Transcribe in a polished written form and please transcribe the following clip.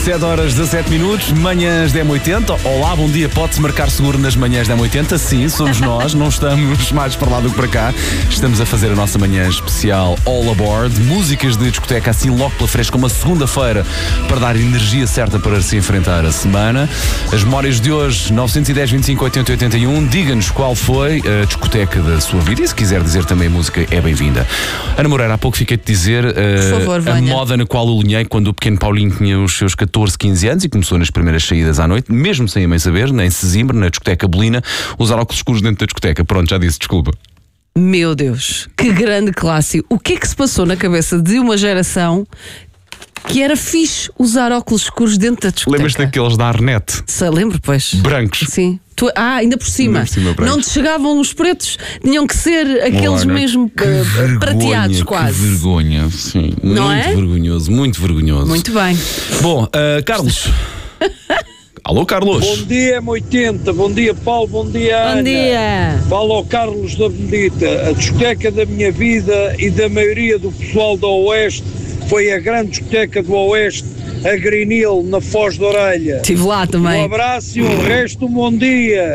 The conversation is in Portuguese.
7 horas 17 minutos, manhãs da M80. Olá, bom dia, pode-se marcar seguro nas manhãs da M80? Sim, somos nós, não estamos mais para lá do que para cá. Estamos a fazer a nossa manhã especial All Aboard, músicas de discoteca assim logo pela fresca, uma segunda-feira para dar energia certa para se enfrentar a semana. As memórias de hoje, 910 25 80 81, diga-nos qual foi a discoteca da sua vida e se quiser dizer também a música é bem-vinda. Ana Moreira, há pouco fiquei-te dizer por favor, a moda na qual eu alinhei quando o pequeno Paulinho tinha os seus 14, 15 anos e começou nas primeiras saídas à noite, mesmo sem a mãe saber, nem Sesimbra, na discoteca Bolina, usar óculos escuros dentro da discoteca. Pronto, já disse, desculpa. Meu Deus, que grande clássico. O que é que se passou na cabeça de uma geração que era fixe usar óculos escuros dentro da discoteca? Lembras-te daqueles da Arnett? Lembro, pois. Brancos. Sim. Ainda por cima. Não te chegavam os pretos, tinham que ser aqueles mesmo prateados quase. Que vergonha, sim. Não muito é? vergonhoso, muito vergonhoso. Muito bem. Bom, Carlos. Alô, Carlos. Bom dia, M80. Bom dia, Paulo. Bom dia, Ana. Bom dia. Fala ao Carlos da Benedita. A discoteca da minha vida e da maioria do pessoal do Oeste foi a grande discoteca do Oeste, a Green Hill, na Foz da Orelha. Estive lá também. Um abraço e o resto, um bom dia.